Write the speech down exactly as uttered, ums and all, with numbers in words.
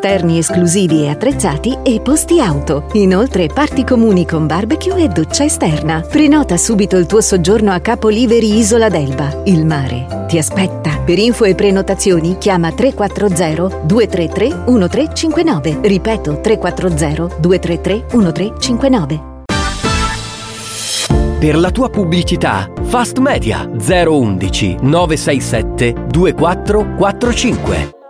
esterni esclusivi e attrezzati e posti auto. Inoltre parti comuni con barbecue e doccia esterna. Prenota subito il tuo soggiorno a Capo Liveri Isola d'Elba. Il mare ti aspetta. Per info e prenotazioni chiama tre quattro zero due tre tre uno tre cinque nove. Ripeto tre quattro zero due tre tre uno tre cinque nove. Per la tua pubblicità, Fast Media zero uno uno nove sei sette due quattro quattro cinque.